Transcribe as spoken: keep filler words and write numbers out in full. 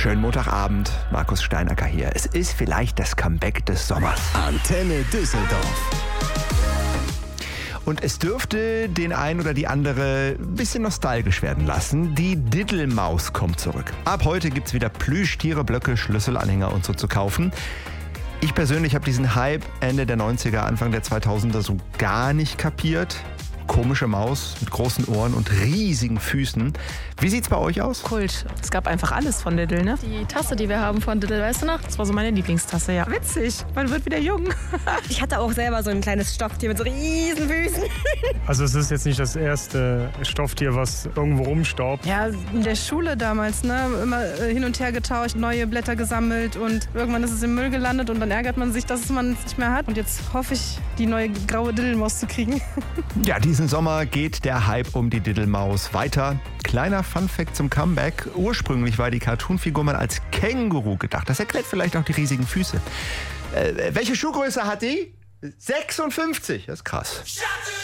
Schönen Montagabend, Markus Steinacker hier. Es ist vielleicht das Comeback des Sommers. Antenne Düsseldorf. Und es dürfte den einen oder die andere ein bisschen nostalgisch werden lassen. Die Diddelmaus kommt zurück. Ab heute gibt es wieder Plüschtiere, Blöcke, Schlüsselanhänger und so zu kaufen. Ich persönlich habe diesen Hype Ende der neunziger, Anfang der zweitausender so gar nicht kapiert. Komische Maus mit großen Ohren und riesigen Füßen. Wie sieht's bei euch aus? Kult. Es gab einfach alles von Diddle, ne? Die Tasse, die wir haben von Diddle, weißt du noch? Das war so meine Lieblingstasse, ja. Witzig, man wird wieder jung. Ich hatte auch selber so ein kleines Stofftier mit so riesen Füßen. Also es ist jetzt nicht das erste Stofftier, was irgendwo rumstaubt. Ja, in der Schule damals, ne? Immer hin und her getauscht, neue Blätter gesammelt und irgendwann ist es im Müll gelandet und dann ärgert man sich, dass man es nicht mehr hat. Und jetzt hoffe ich, die neue graue Diddelmaus zu kriegen. Ja, diesen Sommer geht der Hype um die Diddelmaus weiter. Kleiner Funfact zum Comeback. Ursprünglich war die Cartoonfigur mal als Känguru gedacht. Das erklärt vielleicht auch die riesigen Füße. Äh, welche Schuhgröße hat die? sechsundfünfzig. Das ist krass.